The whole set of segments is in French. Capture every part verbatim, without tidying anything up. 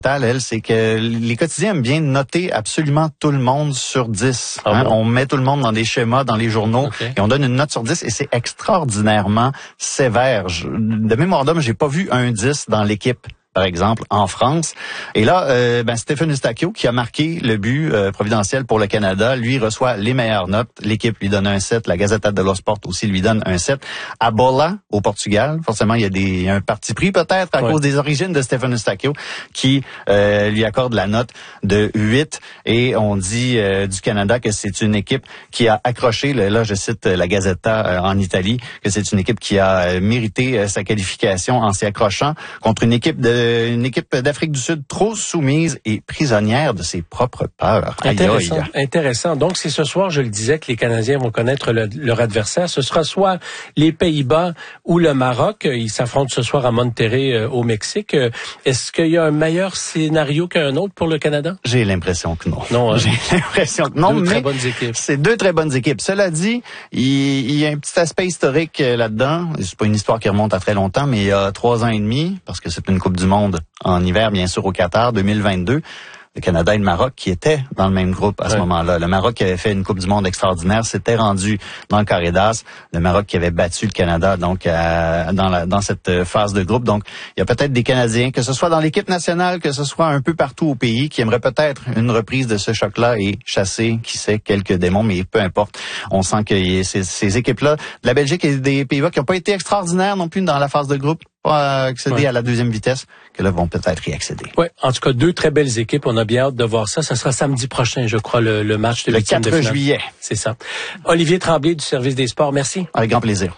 Elle, c'est que les quotidiens aiment bien noter absolument tout le monde sur dix. Ah hein? bon? On met tout le monde dans des schémas, dans les journaux, Okay. et on donne une note sur dix, et c'est extraordinairement sévère. Je, de mémoire d'homme, j'ai pas vu un dix dans l'équipe, par exemple, en France. Et là, euh, ben, Stephen Eustáquio, qui a marqué le but euh, providentiel pour le Canada, lui reçoit les meilleures notes. L'équipe lui donne un sept. La Gazeta dello Sport aussi lui donne un sept. À Bola, au Portugal, forcément, il y a des, il y a un parti pris peut-être à ouais. cause des origines de Stephen Eustáquio, qui euh, lui accorde la note de huit. Et on dit euh, du Canada que c'est une équipe qui a accroché, là je cite la Gazeta euh, en Italie, que c'est une équipe qui a euh, mérité euh, sa qualification en s'y accrochant contre une équipe de une équipe d'Afrique du Sud trop soumise et prisonnière de ses propres peurs. Intéressant, aïe, aïe. intéressant. Donc, c'est ce soir, je le disais, que les Canadiens vont connaître le, leur adversaire. Ce sera soit les Pays-Bas ou le Maroc. Ils s'affrontent ce soir à Monterrey, euh, au Mexique. Est-ce qu'il y a un meilleur scénario qu'un autre pour le Canada? J'ai l'impression que non. Non, hein? J'ai l'impression que non, deux mais très bonnes équipes. C'est deux très bonnes équipes. Cela dit, il, il y a un petit aspect historique là-dedans. C'est pas une histoire qui remonte à très longtemps, mais il y a trois ans et demi, parce que c'est une Coupe du Monde en hiver, bien sûr, au Qatar, deux mille vingt-deux. Le Canada et le Maroc qui étaient dans le même groupe à ce ouais. moment-là. Le Maroc qui avait fait une Coupe du Monde extraordinaire s'était rendu dans le carré d'as. Le Maroc qui avait battu le Canada donc à, dans, la, dans cette phase de groupe. Donc, il y a peut-être des Canadiens, que ce soit dans l'équipe nationale, que ce soit un peu partout au pays, qui aimeraient peut-être une reprise de ce choc-là et chasser, qui sait, quelques démons, mais peu importe. On sent que y a ces, ces équipes-là, de la Belgique et des Pays-Bas, qui n'ont pas été extraordinaires non plus dans la phase de groupe, pas accéder ouais. à la deuxième vitesse, que là vont peut-être y accéder. Oui, en tout cas, deux très belles équipes. On a bien hâte de voir ça. Ça sera samedi prochain, je crois, le, le match de huitième de finale. Le quatre juillet. C'est ça. Olivier Tremblay du service des sports, merci. Avec grand plaisir.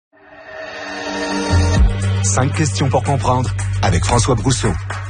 Cinq questions pour comprendre avec François Brousseau.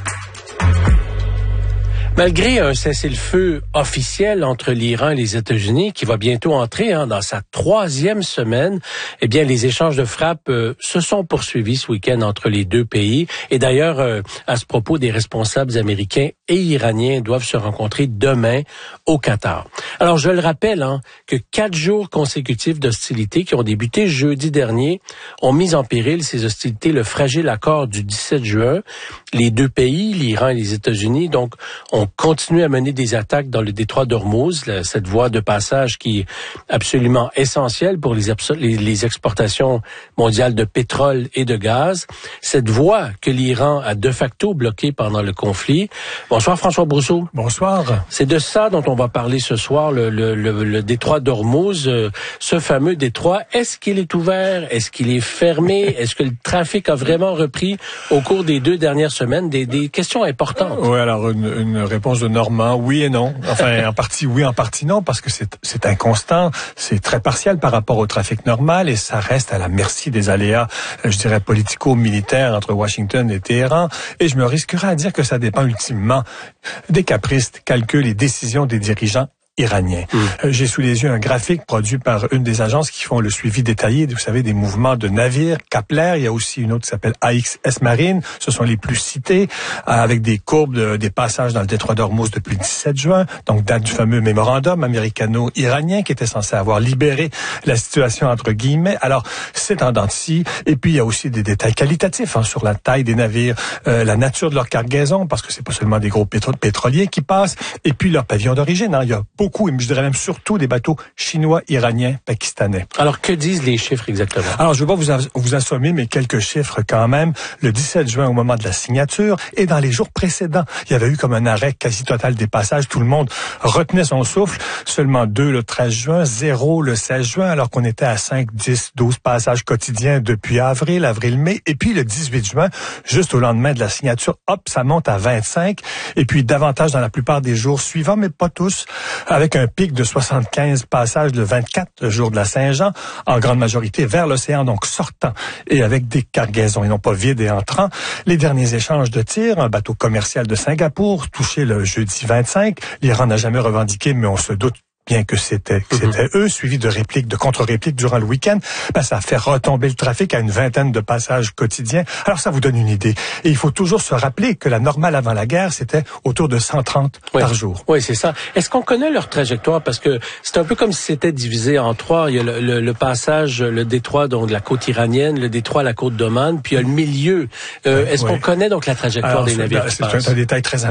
Malgré un cessez-le-feu officiel entre l'Iran et les États-Unis, qui va bientôt entrer hein, dans sa troisième semaine, eh bien, les échanges de frappes euh, se sont poursuivis ce week-end entre les deux pays. Et d'ailleurs, euh, à ce propos, des responsables américains et iraniens doivent se rencontrer demain au Qatar. Alors, je le rappelle, hein, que quatre jours consécutifs d'hostilités qui ont débuté jeudi dernier ont mis en péril ces hostilités le fragile accord du dix-sept juin. Les deux pays, l'Iran et les États-Unis, donc, ont continué à mener des attaques dans le détroit d'Ormuz, cette voie de passage qui est absolument essentielle pour les, les, les exportations mondiales de pétrole et de gaz. Cette voie que l'Iran a de facto bloquée pendant le conflit. Bonsoir François Brousseau. Bonsoir. C'est de ça dont on va parler ce soir, le, le, le, le détroit d'Ormuz, euh, ce fameux détroit. Est-ce qu'il est ouvert? Est-ce qu'il est fermé? Est-ce que le trafic a vraiment repris au cours des deux dernières semaines? Des, des questions importantes. Oui, alors une, une réponse de Normand, oui et non. Enfin, en partie oui, en partie non, parce que c'est, c'est inconstant, c'est très partiel par rapport au trafic normal et ça reste à la merci des aléas, je dirais, politico-militaires entre Washington et Téhéran. Et je me risquerais à dire que ça dépend ultimement des caprices, calculs et décisions des dirigeants iranien. Mmh. Euh, j'ai sous les yeux un graphique produit par une des agences qui font le suivi détaillé, vous savez, des mouvements de navires, Kepler. Il y a aussi une autre qui s'appelle A X S Marine. Ce sont les plus cités, euh, avec des courbes de, des passages dans le détroit d'Ormuz depuis le dix-sept juin, donc date du fameux mémorandum américano-iranien qui était censé avoir libéré la situation entre guillemets. Alors, c'est en dents de scie. Et puis, il y a aussi des détails qualitatifs hein, sur la taille des navires, euh, la nature de leur cargaison, parce que c'est pas seulement des gros pétro- pétroliers qui passent, et puis leur pavillon d'origine. Hein. Il y a beaucoup, et je dirais même surtout des bateaux chinois, iraniens, pakistanais. Alors, que disent les chiffres exactement? Alors, je ne vais pas vous, a- vous assommer, mais quelques chiffres quand même. Le dix-sept juin, au moment de la signature, et dans les jours précédents, il y avait eu comme un arrêt quasi total des passages. Tout le monde retenait son souffle. Seulement deux le treize juin, zéro le seize juin, alors qu'on était à cinq, dix, douze passages quotidiens depuis avril, avril-mai. Et puis, le dix-huit juin, juste au lendemain de la signature, hop, ça monte à vingt-cinq. Et puis, davantage dans la plupart des jours suivants, mais pas tous, avec un pic de soixante-quinze passages le vingt-quatre, le jour de la Saint-Jean, en grande majorité vers l'océan, donc sortant, et avec des cargaisons, et non pas vides et entrants. Les derniers échanges de tirs, un bateau commercial de Singapour, touché le jeudi vingt-cinq. L'Iran n'a jamais revendiqué, mais on se doute bien que c'était que c'était mm-hmm. eux, suivi de répliques, de contre-répliques durant le week-end, ben ça a fait retomber le trafic à une vingtaine de passages quotidiens. Alors ça vous donne une idée. Et il faut toujours se rappeler que la normale avant la guerre, c'était autour de cent trente oui. par jour. Oui, c'est ça. Est-ce qu'on connaît leur trajectoire? Parce que c'est un peu comme si c'était divisé en trois. Il y a le, le, le passage, le détroit donc de la côte iranienne, le détroit à la côte d'Oman, puis il y a le milieu. Euh, est-ce oui. qu'on connaît donc la trajectoire Alors, des navires? C'est, c'est un, un détail très important.